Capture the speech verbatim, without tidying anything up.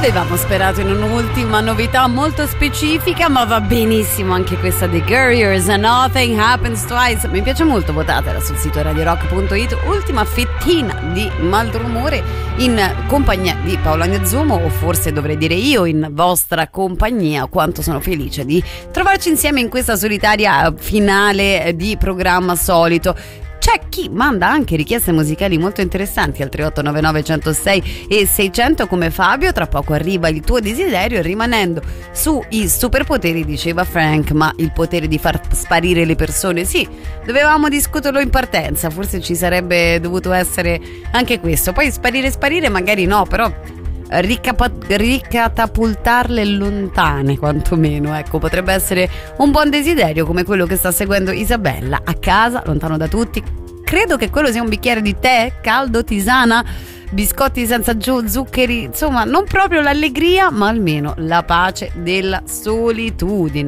Avevamo sperato in un'ultima novità molto specifica, ma va benissimo anche questa di Guerriers and Nothing Happens Twice. Mi piace molto, votatela sul sito radio rock punto it. Ultima fettina di Malrumore in compagnia di Paolo Agnazumo, o forse dovrei dire io in vostra compagnia. Quanto sono felice di trovarci insieme in questa solitaria finale di programma solito. C'è chi manda anche richieste musicali molto interessanti al tre otto nove nove uno zero sei e seicento come Fabio. Tra poco arriva il tuo desiderio, e rimanendo sui superpoteri diceva Frank, ma il potere di far sparire le persone, sì, dovevamo discuterlo in partenza, forse ci sarebbe dovuto essere anche questo. Poi sparire sparire magari no, però Ricapa- ricatapultarle lontane quantomeno, ecco, potrebbe essere un buon desiderio, come quello che sta seguendo Isabella a casa, lontano da tutti. Credo che quello sia un bicchiere di tè caldo, tisana, biscotti senza giù, zuccheri, insomma non proprio l'allegria, ma almeno la pace della solitudine.